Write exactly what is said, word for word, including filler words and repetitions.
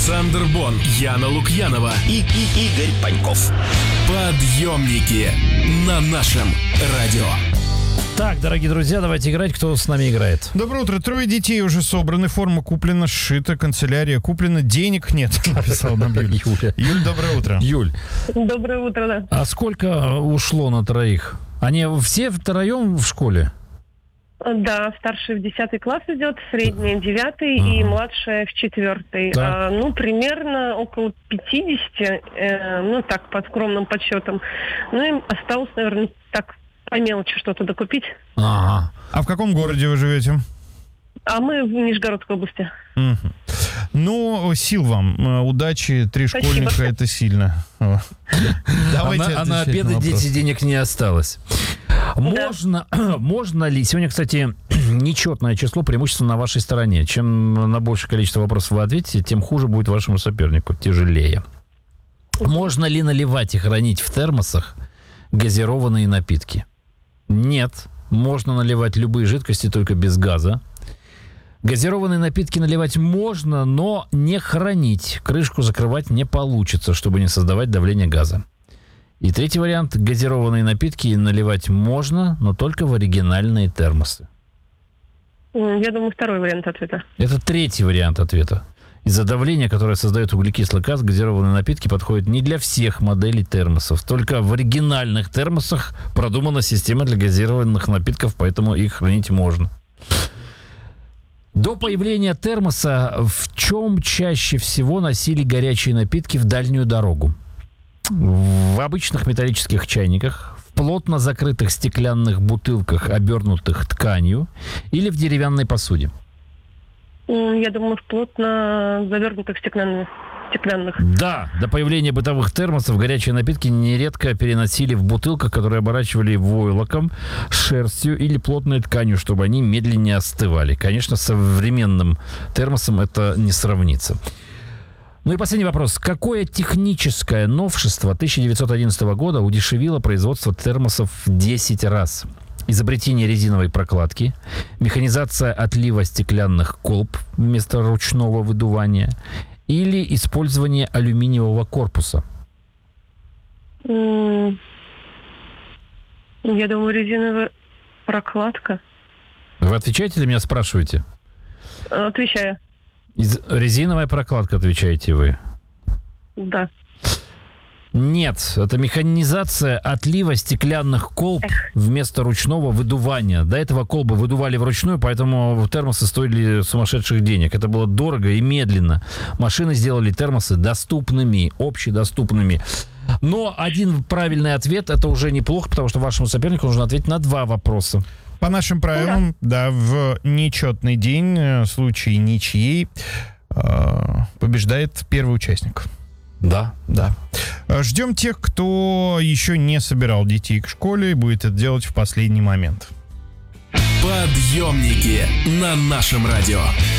Александр Бон, Яна Лукьянова и, и Игорь Паньков. Подъемники на нашем радио. Так, дорогие друзья, давайте играть. Кто с нами играет? Доброе утро. Трое детей уже собраны, форма куплена, сшита, канцелярия куплена, денег нет, написал нам Юль. Юля. Юль, доброе утро. Юль. Доброе утро, да. А сколько ушло на троих? Они все втроем в школе? Да, старший в десятый класс идет, средний в девятый Ага. и младшая в четвертый. А, ну, примерно около пятидесяти, э, ну, так, по скромным подсчетам. Ну, им осталось, наверное, так, по мелочи что-то докупить. Ага. А в каком городе вы живете? А мы в Нижегородской области. Угу. Ну, сил вам, э, удачи, три Спасибо. школьника, это сильно. Давайте А на отвечать обеды на вопрос. дети денег не осталось. Можно, можно ли... Сегодня, кстати, нечетное число, преимущество на вашей стороне. Чем на большее количество вопросов вы ответите, тем хуже будет вашему сопернику, тяжелее. Можно ли наливать и хранить в термосах газированные напитки? Нет. Можно наливать любые жидкости, только без газа. Газированные напитки наливать можно, но не хранить. Крышку закрывать не получится, чтобы не создавать давление газа. И третий вариант. Газированные напитки наливать можно, но только в оригинальные термосы. М, Я думаю, второй вариант ответа. Это третий вариант ответа. Из-за давления, которое создает углекислый газ, газированные напитки подходят не для всех моделей термосов. Только в оригинальных термосах продумана система для газированных напитков, поэтому их хранить можно. До появления термоса в чем чаще всего носили горячие напитки в дальнюю дорогу? В обычных металлических чайниках, в плотно закрытых стеклянных бутылках, обернутых тканью, или в деревянной посуде? М, Я думаю, в плотно завернутых стеклянных. стеклянных. Да, до появления бытовых термосов горячие напитки нередко переносили в бутылках, которые оборачивали войлоком, шерстью или плотной тканью, чтобы они медленнее остывали. Конечно, с современным термосом это не сравнится. Ну и последний вопрос. Какое техническое новшество тысяча девятьсот одиннадцатого года удешевило производство термосов в десять раз? Изобретение резиновой прокладки, механизация отлива стеклянных колб вместо ручного выдувания или использование алюминиевого корпуса? М, Я думаю, резиновая прокладка. Вы отвечаете или меня спрашиваете? Э, Отвечаю. Из- резиновая прокладка, отвечаете вы. Да. Нет, это механизация отлива стеклянных колб вместо ручного выдувания. До этого колбы выдували вручную, поэтому термосы стоили сумасшедших денег. Это было дорого и медленно. Машины сделали термосы доступными, общедоступными. Но один правильный ответ — это уже неплохо, потому что вашему сопернику нужно ответить на два вопроса. По нашим правилам, да, в нечетный день, э, в случае ничьей, э, побеждает первый участник. Да, да. Э, Ждем тех, кто еще не собирал детей к школе и будет это делать в последний момент. Подъемники на нашем радио.